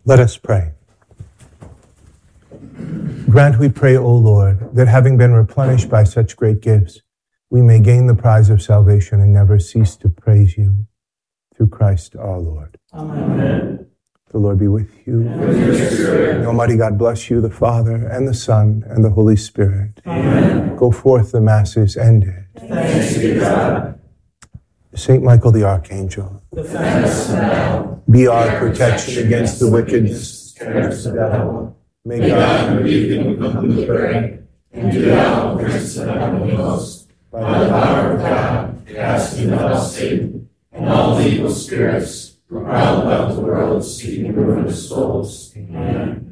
Let us pray. Grant, we pray, O Lord, that having been replenished by such great gifts, we may gain the prize of salvation and never cease to praise you. Through Christ our Lord. Amen. The Lord be with you. And with your spirit. And Almighty God bless you, the Father, and the Son, and the Holy Spirit. Amen. Go forth, the Mass is ended. Thanks be to God. Saint Michael the Archangel, Defend us now. be our protection against the wickedness Curse of the devil. May God rebuke him from whom we pray. And do thou, Prince of the heavenly host, by the power of God, cast into hell Satan and all the evil spirits who prowl about the world seeking ruinous souls. Amen.